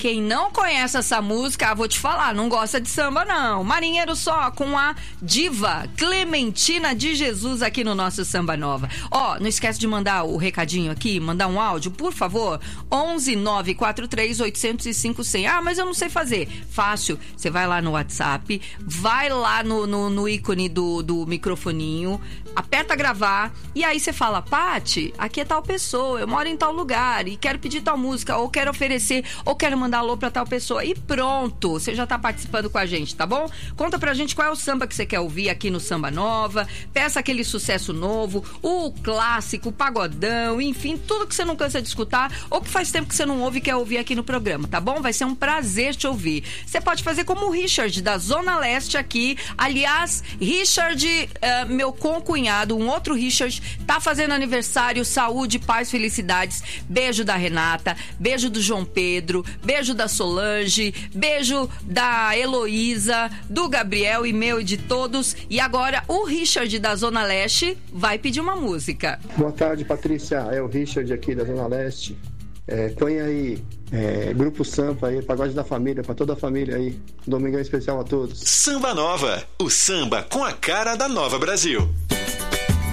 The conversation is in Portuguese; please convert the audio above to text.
Quem não conhece essa música, vou te falar, não gosta de samba, não. Marinheiro Só, com a diva Clementina de Jesus aqui no nosso Samba Nova. Ó, não esquece de mandar o recadinho aqui, mandar um áudio, por favor. 11 943 805 100. Ah, mas eu não sei fazer. Fácil. Você vai lá no WhatsApp, vai lá no ícone do microfoninho, aperta gravar e aí você fala: Pati, aqui é tal pessoa, eu moro em tal lugar e quero pedir tal música, ou quero oferecer, ou quero mandar alô pra tal pessoa. E pronto, você já tá participando com a gente, tá bom? Conta pra gente qual é o samba que você quer ouvir aqui no Samba Nova, peça aquele sucesso novo, o clássico, o pagodão, enfim, tudo que você não cansa de escutar ou que faz tempo que você não ouve e quer ouvir aqui no programa, tá bom? Vai ser um prazer te ouvir. Você pode fazer como o Richard, da Zona Leste aqui. Aliás, Richard, meu concunhado, um outro Richard, tá fazendo aniversário. Saúde, paz, felicidades. Beijo da Renata, beijo do João Pedro, beijo da Solange, beijo da Heloísa, do Gabriel e meu e de todos. E agora o Richard da Zona Leste vai pedir uma música. Boa tarde, Patrícia. É o Richard aqui da Zona Leste. Põe aí Grupo Sampa aí, Pagode da Família, pra toda a família aí. Domingão especial a todos. Samba Nova, o samba com a cara da Nova Brasil.